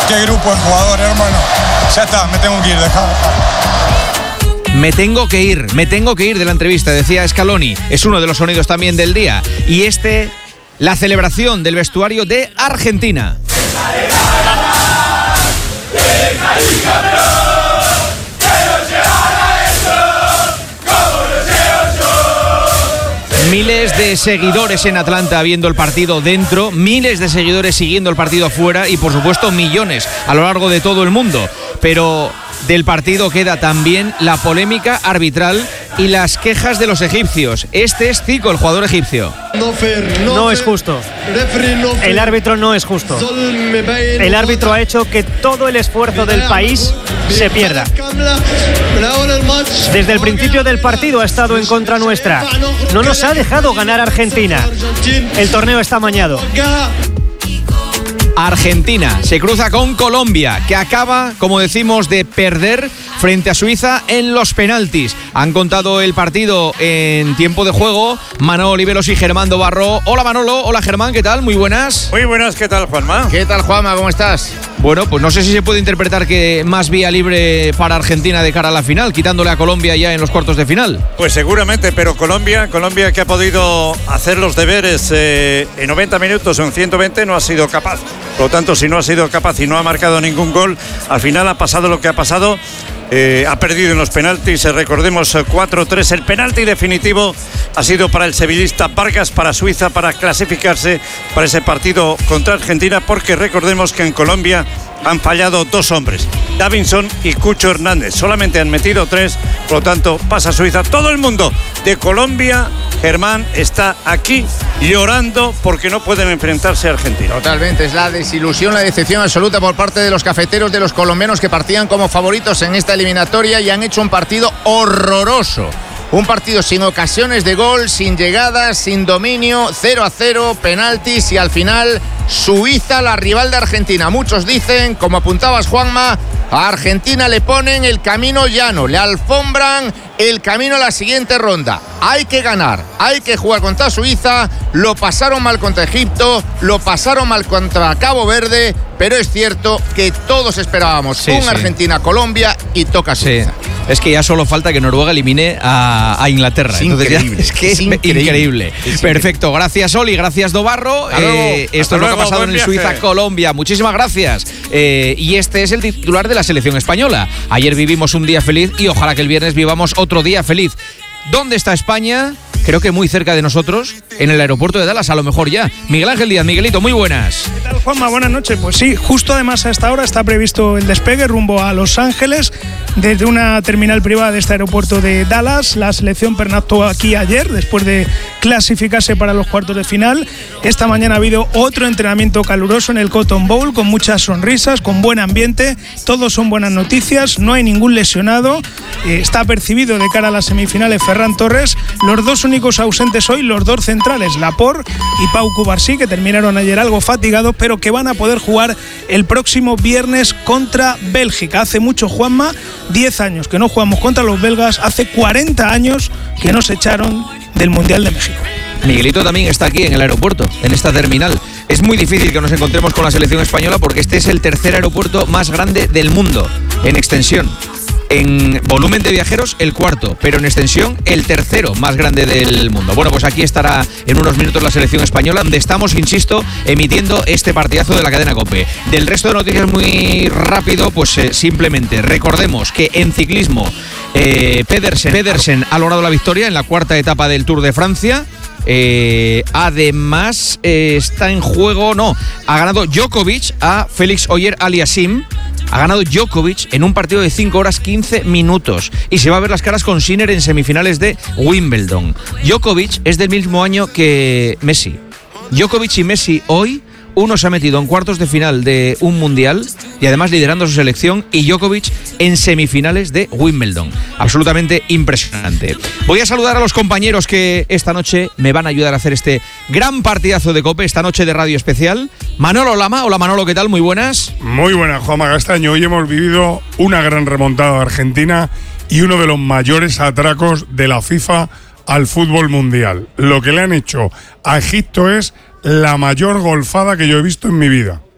qué grupo de jugadores, hermano. Ya está, me tengo que ir, dejá. Me tengo que ir de la entrevista, decía Scaloni. Es uno de los sonidos también del día. Y la celebración del vestuario de Argentina. Miles de seguidores en Atlanta viendo el partido dentro, miles de seguidores siguiendo el partido afuera y por supuesto millones a lo largo de todo el mundo. Pero del partido queda también la polémica arbitral y las quejas de los egipcios. Este es Zico, el jugador egipcio. No es justo. El árbitro no es justo. El árbitro ha hecho que todo el esfuerzo del país se pierda. Desde el principio del partido ha estado en contra nuestra. No nos ha dejado ganar Argentina. El torneo está amañado. Argentina se cruza con Colombia, que acaba, como decimos, de perder frente a Suiza en los penaltis. Han contado el partido en tiempo de juego Manolo Oliveros y Germán Dobarro. Hola Manolo, hola Germán, ¿qué tal? Muy buenas. Muy buenas, ¿qué tal Juanma? ¿Qué tal Juanma? ¿Cómo estás? Bueno, pues no sé si se puede interpretar que más vía libre para Argentina de cara a la final, quitándole a Colombia ya en los cuartos de final. Pues seguramente, pero Colombia que ha podido hacer los deberes en 90 minutos o en 120 no ha sido capaz. Por lo tanto, si no ha sido capaz y no ha marcado ningún gol, al final ha pasado lo que ha pasado. Ha perdido en los penaltis, recordemos 4-3. El penalti definitivo ha sido para el sevillista Vargas, para Suiza, para clasificarse para ese partido contra Argentina, porque recordemos que en Colombia han fallado 2 hombres, Davinson y Cucho Hernández. Solamente han metido 3, por lo tanto pasa Suiza. Todo el mundo de Colombia, Germán, está aquí llorando porque no pueden enfrentarse a Argentina. Totalmente, es la desilusión, la decepción absoluta por parte de los cafeteros, de los colombianos que partían como favoritos en esta eliminatoria y han hecho un partido horroroso. Un partido sin ocasiones de gol, sin llegadas, sin dominio, 0-0, penaltis y al final Suiza, la rival de Argentina. Muchos dicen, como apuntabas Juanma, a Argentina le ponen el camino llano, le alfombran el camino a la siguiente ronda. Hay que ganar, hay que jugar contra Suiza. Lo pasaron mal contra Egipto, lo pasaron mal contra Cabo Verde, pero es cierto que todos esperábamos Argentina-Colombia y toca Suiza. Sí. Es que ya solo falta que Noruega elimine a Inglaterra. Es Entonces increíble. Es que es increíble. Perfecto, gracias Oli, gracias Dobarro. Esto es lo que ha pasado en el Suiza-Colombia. Muchísimas gracias. Y este es el titular de la selección española. Ayer vivimos un día feliz y ojalá que el viernes vivamos otro día feliz. ¿Dónde está España? Creo que muy cerca de nosotros, en el aeropuerto de Dallas, a lo mejor ya. Miguel Ángel Díaz, Miguelito, muy buenas. ¿Qué tal, Juanma? Buenas noches. Pues sí, justo además a esta hora está previsto el despegue rumbo a Los Ángeles desde una terminal privada de este aeropuerto de Dallas. La selección pernoctó aquí ayer, después de clasificarse para los cuartos de final. Esta mañana ha habido otro entrenamiento caluroso en el Cotton Bowl, con muchas sonrisas, con buen ambiente. Todos son buenas noticias, no hay ningún lesionado. Está percibido de cara a las semifinales Ferran Torres. Los dos únicos ausentes hoy, los 2 centrales, Laporte y Pau Cubarsí, que terminaron ayer algo fatigados, pero que van a poder jugar el próximo viernes contra Bélgica. Hace mucho, Juanma, 10 años que no jugamos contra los belgas, hace 40 años que nos echaron del Mundial de México. Miguelito también está aquí en el aeropuerto, en esta terminal. Es muy difícil que nos encontremos con la selección española porque este es el tercer aeropuerto más grande del mundo en extensión. En volumen de viajeros, el cuarto, pero en extensión, el tercero más grande del mundo. Bueno, pues aquí estará en unos minutos la selección española, donde estamos, insisto, emitiendo este partidazo de la cadena COPE. Del resto de noticias muy rápido, pues simplemente recordemos que en ciclismo Pedersen ha logrado la victoria en la 4ª etapa del Tour de Francia. Además está en juego, ha ganado Djokovic a Félix Auger-Aliassime. Ha ganado Djokovic en un partido de 5 horas 15 minutos y se va a ver las caras con Sinner en semifinales de Wimbledon. Djokovic es del mismo año que Messi. Djokovic y Messi hoy, uno se ha metido en cuartos de final de un mundial y además liderando su selección, y Djokovic en semifinales de Wimbledon. Absolutamente impresionante. Voy a saludar a los compañeros que esta noche me van a ayudar a hacer este gran partidazo de COPE, esta noche de radio especial. Manolo Lama. Hola Manolo, ¿qué tal? Muy buenas. Muy buenas, Juanma Castaño. Hoy hemos vivido una gran remontada de Argentina y uno de los mayores atracos de la FIFA al fútbol mundial. Lo que le han hecho a Egipto es la mayor golfada que yo he visto en mi vida.